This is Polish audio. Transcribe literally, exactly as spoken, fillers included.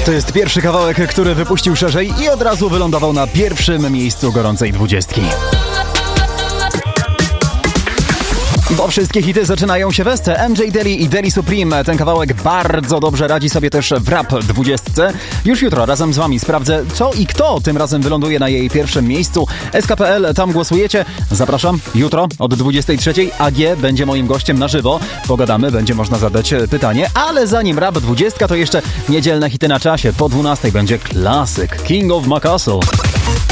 To jest pierwszy kawałek, który wypuścił szerzej i od razu wylądował na pierwszym miejscu gorącej dwudziestki. Bo wszystkie hity zaczynają się w Esce. M J Daly i Daly Supreme. Ten kawałek bardzo dobrze radzi sobie też w rap dwudziestce. Już jutro razem z wami sprawdzę, co i kto tym razem wyląduje na jej pierwszym miejscu. S K P L, tam głosujecie. Zapraszam jutro od dwudziestej trzeciej. A G będzie moim gościem na żywo. Pogadamy, będzie można zadać pytanie. Ale zanim rap dwudziestka, to jeszcze niedzielne hity na czasie. Po dwunastej będzie klasyk King of My Castle.